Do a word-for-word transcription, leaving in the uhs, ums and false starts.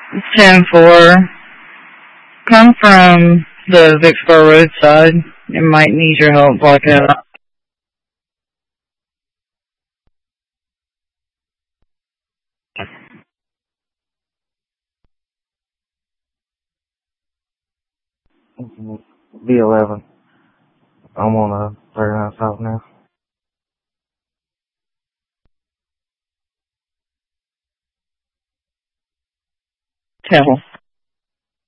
ten four. Come from the Vicksburg Road side. It might need your help blocking it up. B eleven. I'm on a thirty-nine South now. Tell.